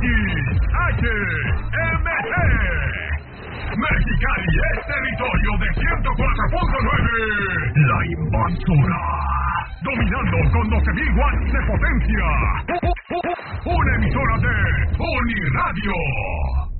XHMG. Mexicali es territorio de 104.9. La invasora. Dominando con 12.000 watts de potencia. Una emisora de Uniradio.